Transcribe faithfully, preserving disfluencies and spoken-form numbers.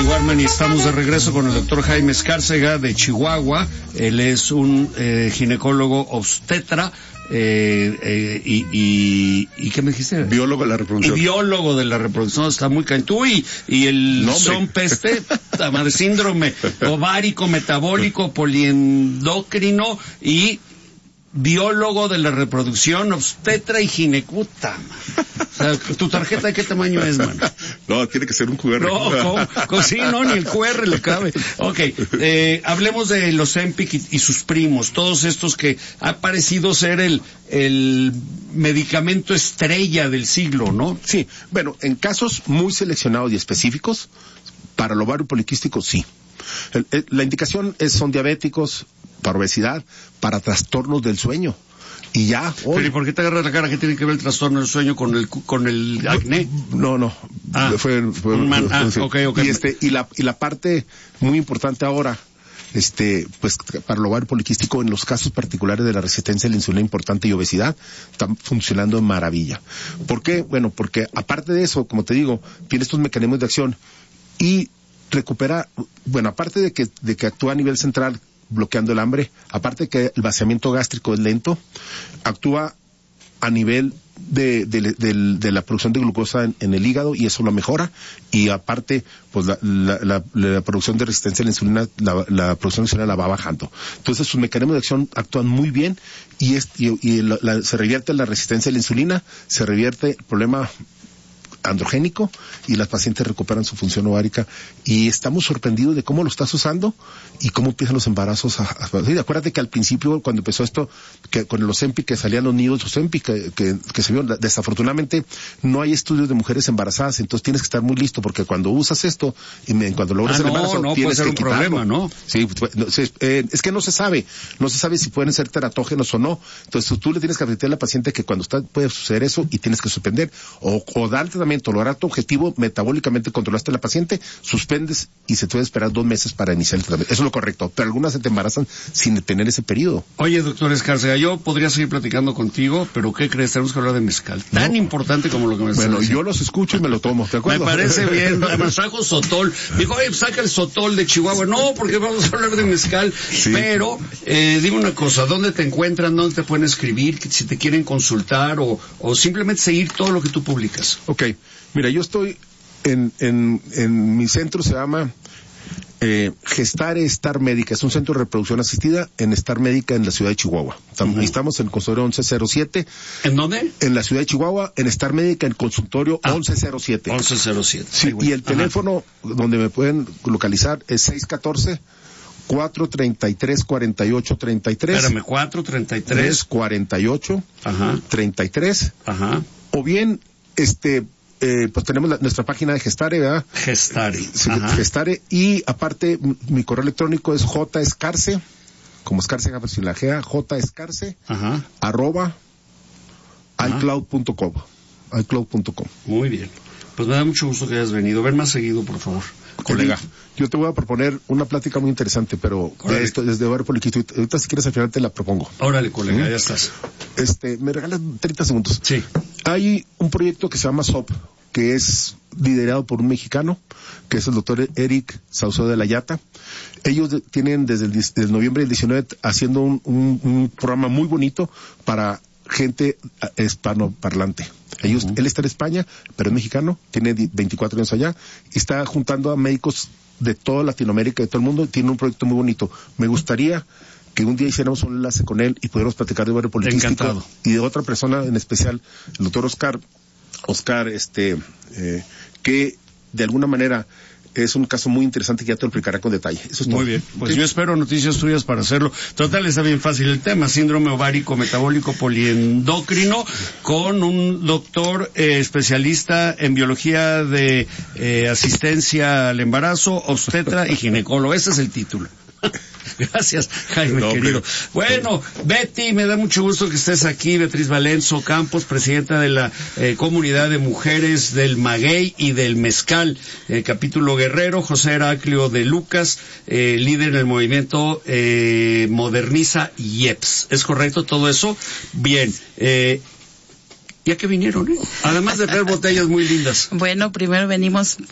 Warman, y estamos de regreso con el doctor Jaime Escárcega de Chihuahua. Él es un eh, ginecólogo obstetra. Eh, eh, y, y, y ¿qué me dijiste? Biólogo de la reproducción. Y biólogo de la reproducción, está muy cantú. Y, y el no, son peste, de síndrome ovárico, metabólico, poliendocrino y biólogo de la reproducción, obstetra y ginecuta. O sea, ¿tu tarjeta de qué tamaño es, man? No, tiene que ser un Q R. No, ¿cómo? ¿Cómo? Sí, no, ni el Q R le cabe. Ok, eh, hablemos de los Ozempic y, y sus primos, todos estos que ha parecido ser el, el medicamento estrella del siglo, ¿no? Sí, bueno, en casos muy seleccionados y específicos, para el ovario poliquístico, sí. El, el, la indicación es, son diabéticos, para obesidad, para trastornos del sueño. Y ya, hoy... Pero ¿y por qué te agarras la cara? ¿Qué tiene que ver el trastorno del sueño con el con el acné? No, no. Ah, fue, fue, un man, ah, fue, okay, okay. Y este, y la, y la parte muy importante ahora, este, pues, para el ovario poliquístico, en los casos particulares de la resistencia a la insulina importante y obesidad, están funcionando de maravilla. ¿Por qué? Bueno, porque aparte de eso, como te digo, tiene estos mecanismos de acción y recupera, bueno, aparte de que, de que actúa a nivel central, bloqueando el hambre, aparte de que el vaciamiento gástrico es lento, actúa a nivel de, de, de, de la producción de glucosa en, en el hígado, y eso lo mejora, y aparte, pues la, la, la, la producción de resistencia a la insulina, la, la producción de insulina la va bajando. Entonces sus mecanismos de acción actúan muy bien, y, es, y, y la, la, se revierte la resistencia a la insulina, se revierte el problema androgénico, y las pacientes recuperan su función ovárica, y estamos sorprendidos de cómo lo estás usando y cómo empiezan los embarazos a, a, sí, acuérdate que al principio, cuando empezó esto, que con el Ozempic, que salían los nidos Ozempic, que, que, que se vio, desafortunadamente no hay estudios de mujeres embarazadas, entonces tienes que estar muy listo, porque cuando usas esto y me, cuando logras ah, el embarazo, no, no, tienes puede ser que un quitarlo. problema, ¿no? Sí, no, se, eh, es que no se sabe, no se sabe si pueden ser teratógenos o no, entonces tú le tienes que advertir a la paciente que cuando está, puede suceder eso, y tienes que suspender, o, o dar tratamiento, lograr tu objetivo, metabólicamente controlaste a la paciente, suspendes y se te puede esperar dos meses para iniciar el tratamiento. Eso es lo correcto, pero algunas se te embarazan sin tener ese periodo. Oye, doctor Escárcega, yo podría seguir platicando contigo, pero ¿qué crees? Tenemos que hablar de mezcal. Tan no. importante como lo que me estás Bueno, diciendo. yo los escucho y me lo tomo, ¿de acuerdo? Me parece bien. Además trajo sotol. Dijo, oye, saca el sotol de Chihuahua. No, porque vamos a hablar de mezcal. Sí. Pero, eh, dime una cosa, ¿dónde te encuentran? ¿Dónde te pueden escribir? Si te quieren consultar o, o simplemente seguir todo lo que tú publicas. Ok, mira, yo estoy en, en, en mi centro, se llama eh, Gestare Star Médica, es un centro de reproducción asistida en Star Médica en la ciudad de Chihuahua. Estamos, uh-huh. estamos en el consultorio once cero siete. ¿En dónde? En la ciudad de Chihuahua, en Star Médica, en el consultorio ah, once cero siete. once cero siete. Sí, y el teléfono Ajá. donde me pueden localizar es seis uno cuatro, cuatro tres tres, cuatro ocho tres tres. Espérame, cuatro treinta y tres. cuarenta y ocho. Ajá. treinta y tres. Ajá. O bien, este... Eh, pues tenemos la, nuestra página de Gestare, ¿verdad? Gestare. Sí, Gestare, y aparte mi, mi correo electrónico esjescarce, como Escarce, pero sin la G,jescarce, Ajá. arroba, Ajá. icloud punto com, icloud punto com. Muy bien. Pues me da mucho gusto que hayas venido. Ven más seguido, por favor. Colega, yo te voy a proponer una plática muy interesante, pero de esto, desde ovario poliquístico. Ahorita si quieres al final te la propongo. Órale, colega, ¿Mm? ya estás. Este, me regalas treinta segundos. Sí. Hay un proyecto que se llama S O P, que es liderado por un mexicano, que es el doctor Eric Saucedo de la Llata. Ellos de, tienen desde el, desde el noviembre del diecinueve haciendo un, un, un programa muy bonito para gente hispanoparlante. Ellos, uh-huh. Él está en España, pero es mexicano, tiene veinticuatro años allá, y está juntando a médicos de toda Latinoamérica, de todo el mundo, tiene un proyecto muy bonito. Me gustaría que un día hiciéramos un enlace con él y pudiéramos platicar de ovario poliquístico. Encantado. Y de otra persona en especial, el doctor Oscar, Oscar, este, eh, que de alguna manera es un caso muy interesante que ya te lo explicará con detalle. Eso es muy todo. bien. Pues ¿Sí? Yo espero noticias tuyas para hacerlo. Total, está bien fácil el tema. Síndrome ovárico metabólico poliendocrino, con un doctor eh, especialista en biología de eh, asistencia al embarazo, obstetra y ginecólogo. Ese es el título. Gracias, Jaime, no, querido. Bueno, Betty, me da mucho gusto que estés aquí. Beatriz Valenzo Campos, presidenta de la eh, comunidad de mujeres del maguey y del mezcal, eh, capítulo Guerrero. José Heraclio de Lucas, eh, líder en el movimiento eh, Moderniza I E P S. ¿Es correcto todo eso? Bien. Eh, ya que vinieron, ¿eh? Además de traer botellas muy lindas. Bueno, primero venimos